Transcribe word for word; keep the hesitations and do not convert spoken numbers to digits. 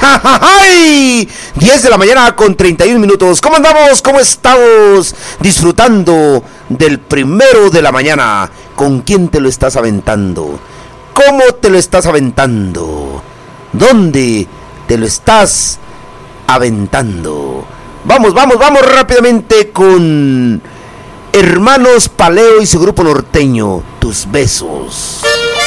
¡Ay! diez de la mañana con treinta y uno minutos. ¿Cómo andamos? ¿Cómo estamos? Disfrutando del primero de la mañana. ¿Con quién te lo estás aventando? ¿Cómo te lo estás aventando? ¿Dónde te lo estás aventando? Vamos, vamos, vamos rápidamente con Hermanos Paleo y su grupo norteño, Tus Besos.